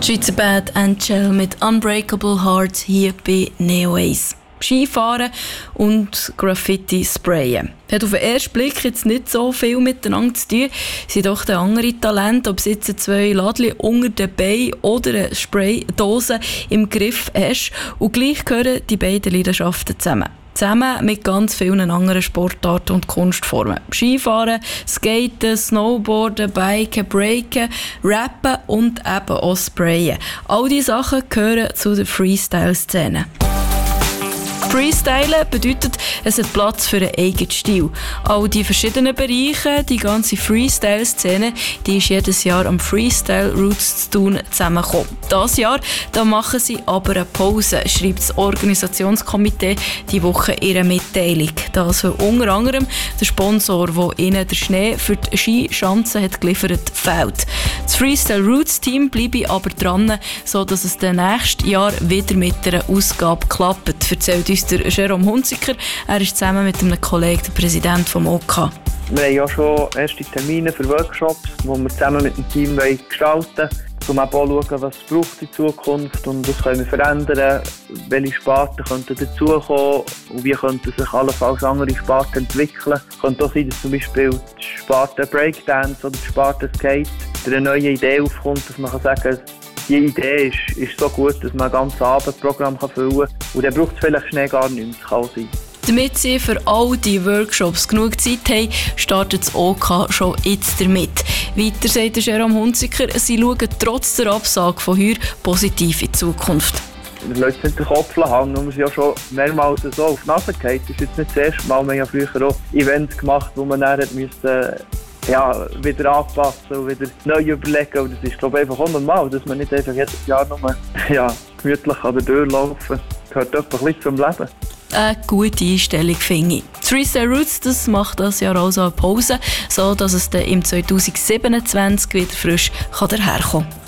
Die Schweizer Band Angel mit Unbreakable Hearts hier bei Neo Ace. Skifahren und Graffiti sprayen. Hat auf den ersten Blick jetzt nicht so viel miteinander zu tun, sind doch andere Talente, ob es jetzt 2 Ladli unter den Beinen oder eine Spraydose im Griff hast. Und gleich gehören die beiden Leidenschaften zusammen. Zusammen mit ganz vielen anderen Sportarten und Kunstformen. Skifahren, Skaten, Snowboarden, Biken, Breaken, Rappen und eben auch Sprayen. All diese Sachen gehören zu der Freestyle-Szene. Freestylen bedeutet, es hat Platz für einen eigenen Stil. All die verschiedenen Bereiche, die ganze Freestyle-Szene, die ist jedes Jahr am Freestyle Roots zu Thun zusammengekommen. Dieses Jahr da machen sie aber eine Pause, schreibt das Organisationskomitee die Woche in ihrer Mitteilung. Das weil unter anderem der Sponsor, der ihnen den Schnee für die Skischanzen hat geliefert, fehlt. Das Freestyle Roots Team bleibe aber dran, sodass es dann nächstes Jahr wieder mit einer Ausgabe klappt, erzählt uns der Jerome Hunziker. Er ist zusammen mit einem Kollegen der Präsident des OK. Wir haben ja schon erste Termine für Workshops, die wir zusammen mit dem Team gestalten wollen, um auch zu schauen, was es braucht in Zukunft und was können wir verändern, welche Sparten könnten dazukommen und wie könnten sich allenfalls andere Sparten entwickeln. Es könnte auch sein, dass zum Beispiel die Sparte Breakdance oder die Sparte Skate eine neue Idee aufkommt, dass man sagen kann, die Idee ist so gut, dass man ein ganzes Abendprogramm füllen kann. Und dann braucht es vielleicht schnell gar nichts. Das kann sein. Damit sie für all die Workshops genug Zeit haben, startet das OK schon jetzt damit. Weiter sagt Jerome Hunziker, sie schauen trotz der Absage von heuer positiv in die Zukunft. Die Leute sind den Kopf haben, und wir sind ja schon mehrmals so auf die Nase gefallen. Das ist jetzt nicht das erste Mal. Wir haben ja früher auch Events gemacht, wo man dann wieder anpassen und wieder neu überlegen. Und das ist, glaube ich, einfach auch normal, dass man nicht einfach jedes Jahr nur gemütlich an der Tür laufen. Das gehört einfach ein bisschen zum Leben. Eine gute Einstellung, finde ich. Das Freestyle Roots das macht das Jahr also eine Pause, sodass es dann im 2027 wieder frisch daherkommen kann.